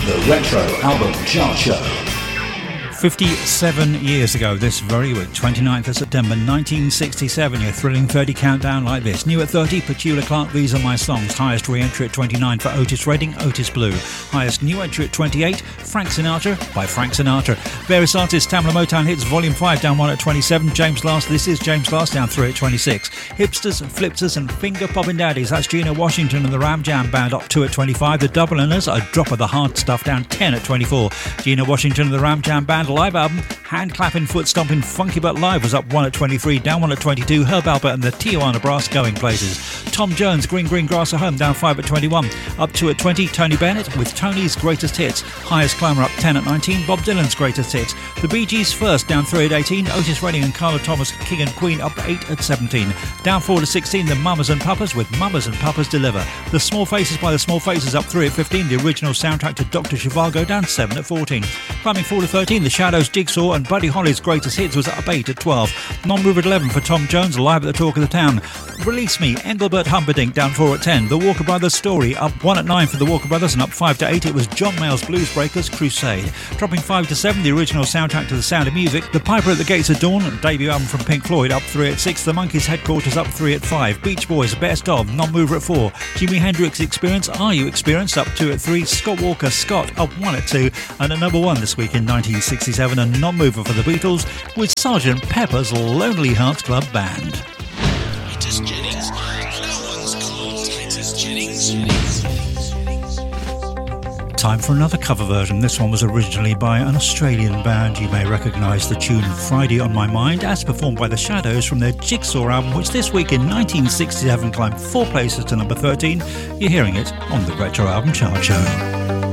The Retro Album Chart Show. 57 years ago this very week, 29th of September 1967, your thrilling 30 countdown like this. New at 30, Petula Clark, These Are My Songs. Highest re-entry at 29 for Otis Redding, Otis Blue. Highest new entry at 28, Frank Sinatra by Frank Sinatra. Various artists, Tamla Motown Hits Volume 5 down 1 at 27. James Last, This Is James Last down 3 at 26. Hipsters and Flipsters and Finger Poppin' Daddies, that's Gina Washington and the Ram Jam Band up 2 at 25. The Dubliners, A Drop of the Hard Stuff down 10 at 24. Gina Washington and the Ram Jam Band live album, hand clapping, foot stomping, Funky But Live was up 1 at 23, down 1 at 22. Herb Alpert and the Tijuana Brass, Going Places. Tom Jones, Green Green Grass at Home, down 5 at 21. Up 2 at 20, Tony Bennett with Tony's Greatest Hits. Highest climber up 10 at 19, Bob Dylan's Greatest Hits. The Bee Gees First, down 3 at 18. Otis Redding and Carla Thomas, King and Queen, up 8 at 17. Down 4 to 16, the Mamas and Papas with Mamas and Papas Deliver. The Small Faces by the Small Faces, up 3 at 15. The original soundtrack to Dr. Zhivago, down 7 at 14. Climbing 4 to 13, The Shadows, Jigsaw and Buddy Holly's Greatest Hits was up 8 at 12. Non-move at 11 for Tom Jones, live at the Talk of the Town. Release Me, Engelbert Humperdinck, down 4 at 10. The Walker Brothers Story, up 1 at 9 for the Walker Brothers, and up 5 to 8 it was John Mayall's Blues Breakers, Crusade. Dropping 5 to 7, the original soundtrack to The Sound of Music. The Piper at the Gates of Dawn, debut album from Pink Floyd, up 3 at 6. The Monkees Headquarters, up 3 at 5. Beach Boys, Best Of, Non-Mover at 4. Jimi Hendrix Experience, Are You Experienced, up 2 at 3. Scott Walker, Scott, up 1 at 2. And at number 1 this week in 1967, a non-mover for the Beatles with Sgt. Pepper's Lonely Hearts Club Band. Titus Jennings. No one's called Titus Jennings. Time for another cover version. This one was originally by an Australian band. You may recognise the tune Friday on My Mind, as performed by The Shadows from their Jigsaw album, which this week in 1967 climbed 4 places to number 13. You're hearing it on the Retro Album Chart Show.